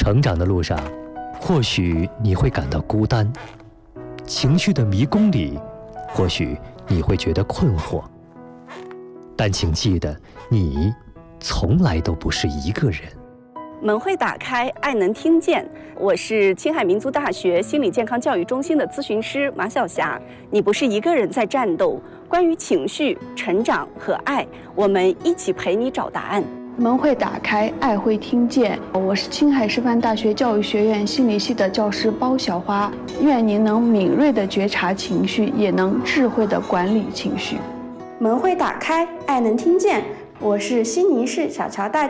成长的路上，或许你会感到孤单，情绪的迷宫里，或许你会觉得困惑。但请记得，你从来都不是一个人。 门会打开，爱能听见。我是青海民族大学心理健康教育中心的咨询师马晓霞。你不是一个人在战斗，关于情绪、成长和爱，我们一起陪你找答案。 门会打开，爱会听见。我是青海师范大学教育学院心理系的教师包小花。愿您能敏锐地觉察情绪，也能智慧地管理情绪。 门会打开，爱能听见。我是悉尼市小桥大